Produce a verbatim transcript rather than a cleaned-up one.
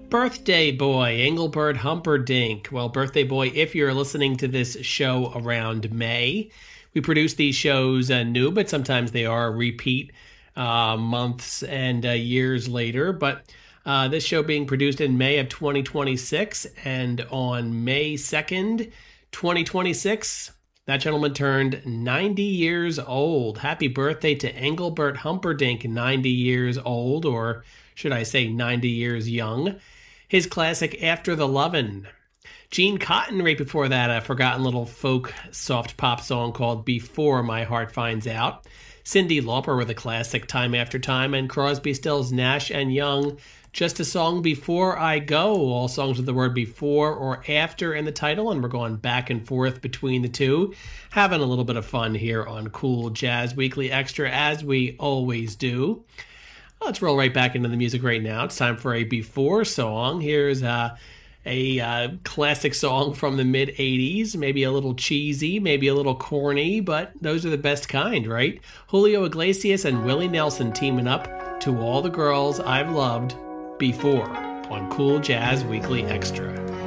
Birthday Boy, Engelbert Humperdinck. Well, Birthday Boy, if you're listening to this show around May, we produce these shows uh, new, but sometimes they are repeat uh, months and uh, years later. But uh, this show being produced in May of twenty twenty-six, and on May second, twenty twenty-six, that gentleman turned ninety years old. Happy birthday to Engelbert Humperdinck, ninety years old, or should I say ninety years young. His classic After the Lovin'. Gene Cotton right before that, a forgotten little folk soft pop song called Before My Heart Finds Out. Cyndi Lauper with a classic Time After Time, and Crosby, Stills, Nash and Young, Just a Song Before I Go. All songs with the word before or after in the title, and we're going back and forth between the two, having a little bit of fun here on Cool Jazz Weekly Extra, as we always do. Let's roll right back into the music right now. It's time for a Before song. Here's uh, a uh, classic song from the mid-eighties, maybe a little cheesy, maybe a little corny, but those are the best kind, right? Julio Iglesias and Willie Nelson teaming up, To All the Girls I've Loved Before, on Cool Jazz Weekly Extra.